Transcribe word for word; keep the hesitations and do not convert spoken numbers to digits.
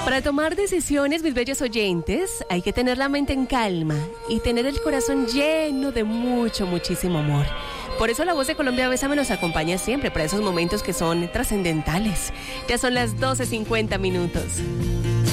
Para tomar decisiones, mis bellos oyentes, hay que tener la mente en calma y tener el corazón lleno de mucho, muchísimo amor. Por eso la Voz de Colombia Bésame nos acompaña siempre para esos momentos que son trascendentales. Ya son las doce cincuenta minutos.